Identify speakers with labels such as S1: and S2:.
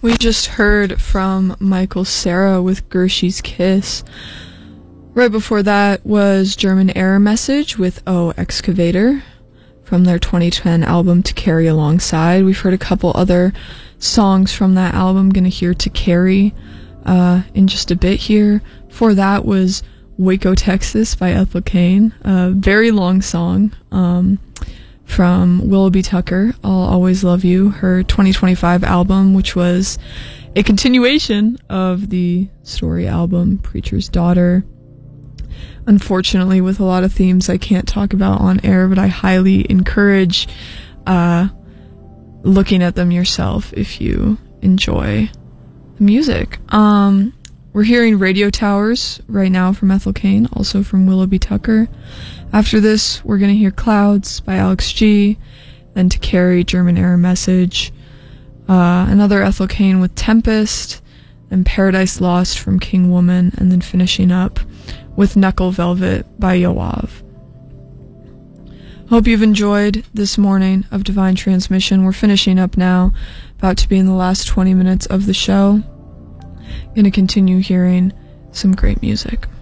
S1: We just heard from Michael Cera with Gershie's Kiss. Right before that was German Error Message with Oh Excavator from their 2010 album To Carry Alongside. We've heard a couple other songs from that album. Gonna hear To Carry in just a bit here. Before that was Waco, Texas by Ethel Cain. A very long song from Willoughby Tucker, I'll Always Love You, her 2025 album, which was a continuation of the story album Preacher's Daughter. Unfortunately, with a lot of themes I can't talk about on air, but I highly encourage looking at them yourself if you enjoy the music. We're hearing Radio Towers right now from Ethel Cain, also from Willoughby Tucker. After this, we're going to hear Clouds by Alex G, then To Carry, German Error Message, another Ethel Cain with Tempest, and Paradise Lost from King Woman, and then finishing up with Knuckle Velvet by Yoav. Hope you've enjoyed this morning of Divine Transmission. We're finishing up now, about to be in the last 20 minutes of the show. Going to continue hearing some great music.